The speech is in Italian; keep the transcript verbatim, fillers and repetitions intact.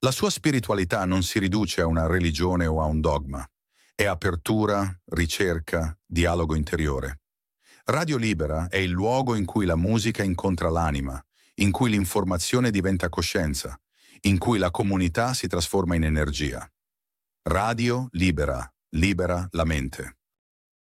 La sua spiritualità non si riduce a una religione o a un dogma. È apertura, ricerca, dialogo interiore. Radio Libera è il luogo in cui la musica incontra l'anima, in cui l'informazione diventa coscienza, in cui la comunità si trasforma in energia. Radio Libera, libera la mente.